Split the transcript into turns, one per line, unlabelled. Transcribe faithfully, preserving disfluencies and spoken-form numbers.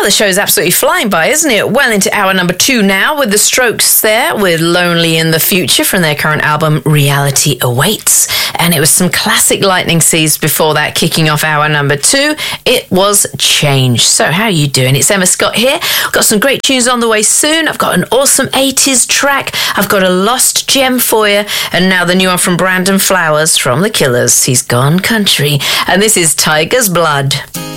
Well, the show's absolutely flying by, isn't it? Well into hour number two now with the Strokes there with Lonely in the Future from their current album Reality Awaits. And it was some classic Lightning Seeds before that, kicking off hour number two. It was Change. So how are you doing? It's Emma Scott here. Got some great tunes on the way soon. I've got an awesome eighties track. I've got a lost gem for you. And now the new one from Brandon Flowers from The Killers. He's Gone Country. And this is Tiger's Blood.